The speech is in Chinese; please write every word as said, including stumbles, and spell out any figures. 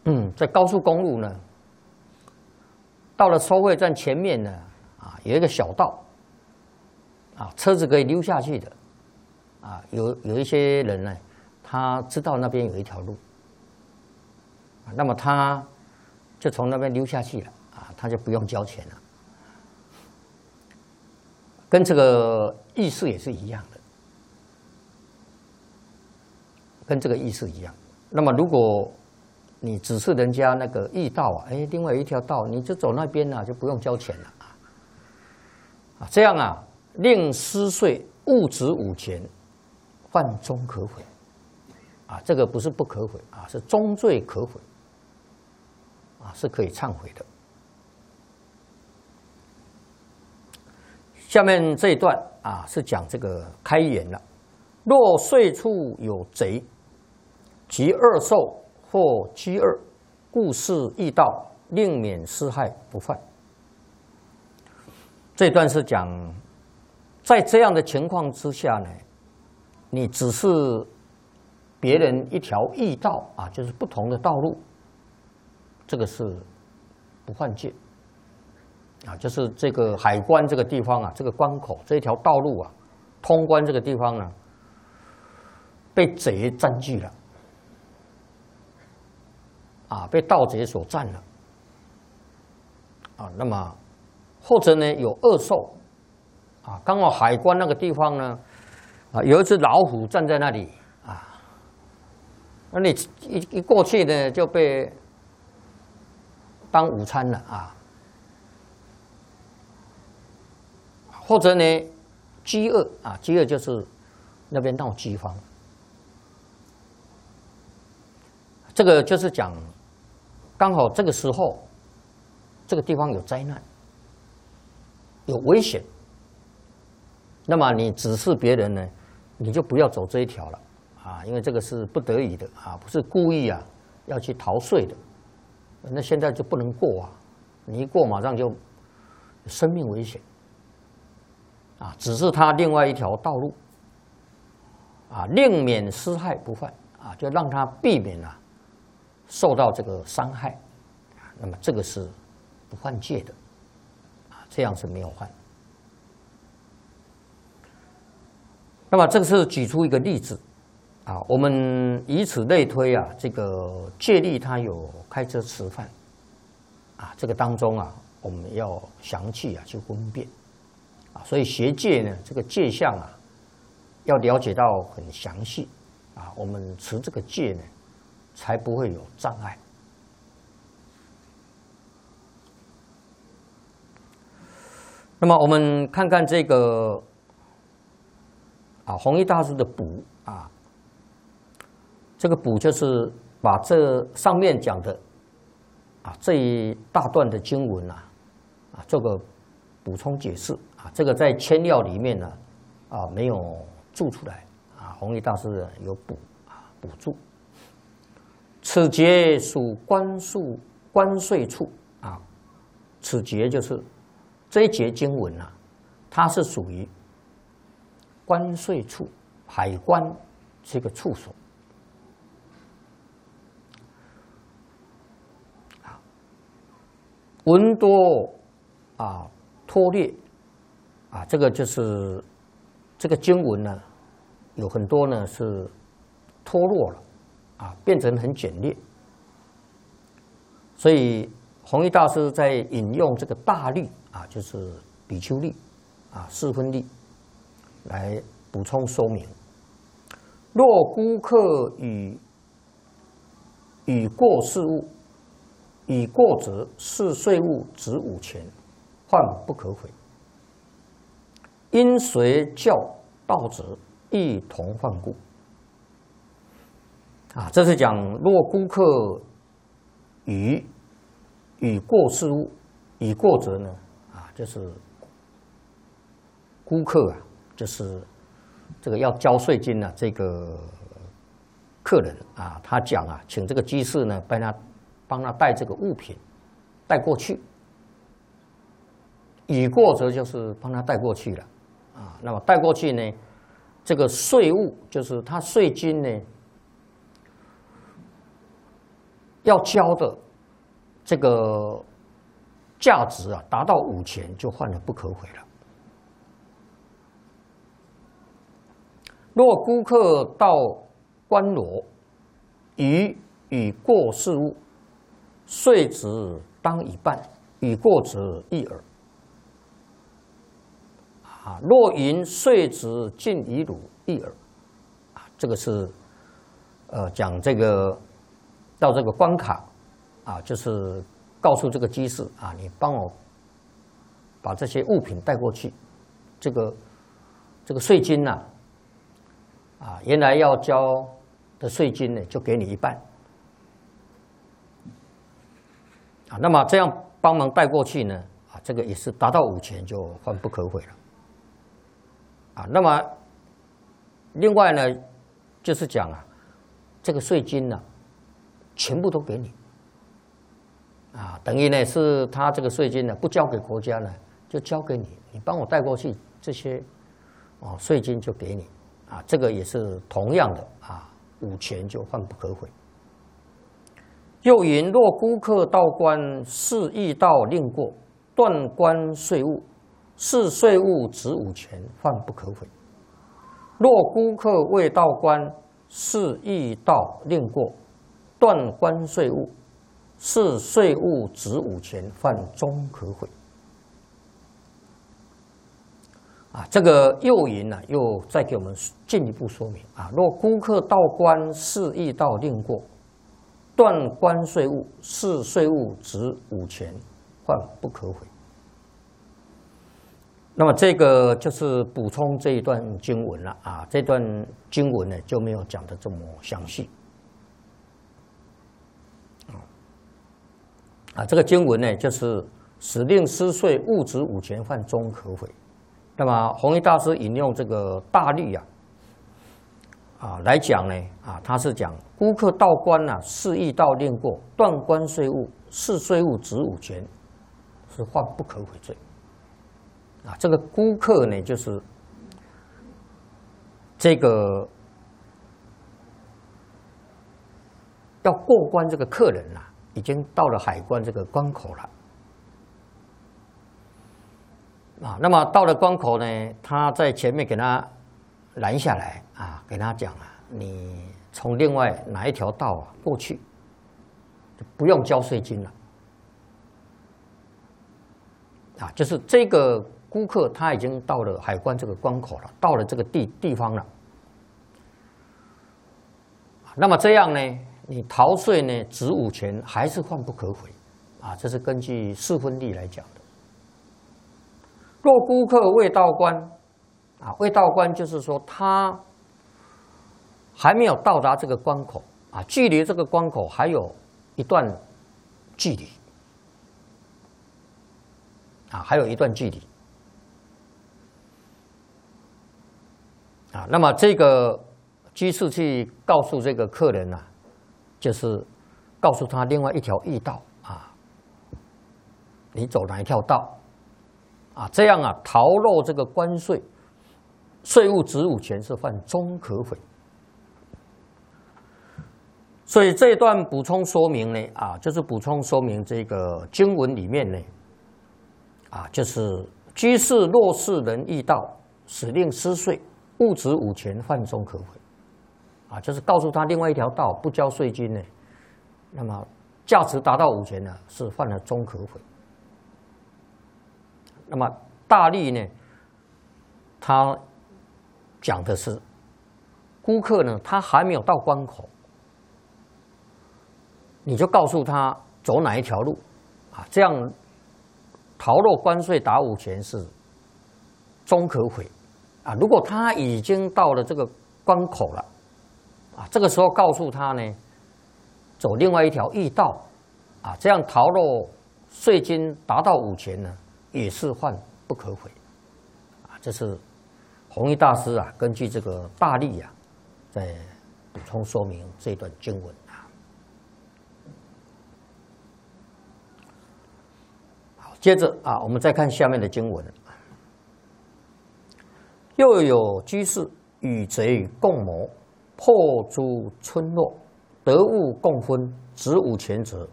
嗯，在高速公路呢，到了收费站前面呢，啊，有一个小道，啊，车子可以溜下去的，啊，有有一些人呢，他知道那边有一条路，啊，那么他就从那边溜下去了，啊，他就不用交钱了，跟这个意思也是一样的，跟这个意思一样。那么如果你指示人家那个驿道啊，哎，另外有一条道，你就走那边啊，就不用交钱了啊。啊，这样啊，令失税物质五钱，犯终可悔。啊，这个不是不可悔啊，是终罪可悔。啊，是可以忏悔的。下面这一段啊，是讲这个开言了。若税处有贼，及二受。或饥饿，故事易道，令免施害不犯。这段是讲，在这样的情况之下呢，你只是别人一条驿道啊，就是不同的道路，这个是不犯戒啊，就是这个海关这个地方啊，这个关口这一条道路啊，通关这个地方呢，被贼占据了。啊，被盗贼所占了，啊，那么或者呢有恶兽，啊，刚好海关那个地方呢，啊，有一只老虎站在那里，啊，那你一一过去呢就被当午餐了啊，或者呢饥饿啊，饥饿就是那边闹饥荒，这个就是讲。刚好这个时候，这个地方有灾难，有危险，那么你指示别人呢，你就不要走这一条了啊，因为这个是不得已的啊，不是故意啊要去逃税的，那现在就不能过啊，你一过马上就生命危险啊，只是他另外一条道路啊，令免施害不犯啊，就让他避免啊。受到这个伤害，那么这个是不犯戒的，啊，这样是没有犯。那么这个是举出一个例子，啊，我们以此类推啊，这个戒律它有开车吃饭，啊，这个当中啊，我们要详细啊去分辨，啊，所以学戒呢，这个戒相啊，要了解到很详细，啊，我们持这个戒呢。才不会有障碍。那么我们看看这个啊，弘一大师的补啊，这个补就是把这上面讲的啊这一大段的经文啊啊做个补充解释啊，这个在签要里面呢啊没有注出来啊，弘一大师有补啊补注。此节属关税关税处啊，此节就是这一节经文啊，它是属于关税处海关这个处所啊，文多啊脱劣啊，这个就是这个经文呢，有很多呢是脱落了。啊，变成很简略，所以弘一大师在引用这个大律啊，就是比丘律啊四分律来补充说明。若孤客与与过事物，以过则是税务值五钱，患不可悔。因随教道则，一同犯故。啊，这是讲若孤客与与过事物，以过则呢啊，就是孤客啊，就是这个要交税金呢、啊，这个客人啊，他讲啊，请这个居士呢帮他帮他带这个物品带过去，以过则就是帮他带过去了啊。那么带过去呢，这个税务就是他税金呢。 要交的这个价值啊，达到五钱就犯了不可悔了。若孤客到官罗，余与过事务，税值当一半，与过者一耳。啊，若云税值尽于汝一耳，啊，这个是呃讲这个到这个关卡啊，就是告诉这个居士啊，你帮我把这些物品带过去，这个这个税金呐、啊。啊，原来要交的税金呢，就给你一半。啊，那么这样帮忙带过去呢，啊，这个也是达到五钱就犯不可悔了。啊，那么另外呢，就是讲啊，这个税金呢、啊，全部都给你。啊，等于呢是他这个税金呢不交给国家呢，就交给你，你帮我带过去，这些哦税金就给你。啊，这个也是同样的啊，五钱就犯不可悔。又云：若孤客到官，是易道令过，断官税务，是税务值五钱，犯不可悔。若孤客未到官，是易道令过，断官税务，是税务值五钱，犯终可悔。啊，这个又云呢、啊，又再给我们进一步说明啊。若孤客到官，是易道令过，断官税务，是税务值五钱，犯不可悔。那么这个就是补充这一段经文了啊。这段经文呢就没有讲的这么详细。啊，这个经文呢就是使令施税，物值五钱，犯终可悔。那么弘一大师引用这个大律啊，啊来讲呢，啊他是讲孤客到官啊，是易道令过，断官税务，是税务值五钱，是犯不可悔罪。啊，这个孤客呢，就是这个要过关这个客人啊，已经到了海关这个关口了。啊，那么到了关口呢，他在前面给他拦下来啊，给他讲啊，你从另外哪一条道啊过去，就不用交税金了。啊，就是这个孤客他已经到了海关这个关口了，到了这个地地方了。那么这样呢，你逃税呢，值五钱还是犯不可悔，啊，这是根据四分例来讲的。若孤客未到官，啊，未到官就是说他还没有到达这个关口啊，距离这个关口还有一段距离，啊，还有一段距离，啊，那么这个居士去告诉这个客人啊，就是告诉他另外一条驿道啊，你走哪一条道？啊，这样啊，逃漏这个关税，税务值五钱是犯终可悔。所以这一段补充说明呢，啊，就是补充说明这个经文里面呢，啊，就是居士若是人易道，使令施税，物值五钱，犯终可悔。啊，就是告诉他另外一条道不交税金呢，那么价值达到五钱呢，是犯了终可悔。那么大律呢，他讲的是孤客呢，他还没有到关口，你就告诉他走哪一条路啊，这样逃漏关税打五钱是终可悔啊。如果他已经到了这个关口了啊，这个时候告诉他呢，走另外一条驿道啊，这样逃漏税金达到五钱呢，也是犯不可悔，啊，这是弘一大师啊，根据这个大律啊，在补充说明这段经文啊。好，接着啊，我们再看下面的经文。又有居士与贼共谋，破诸村落， 得物共分，子午全责，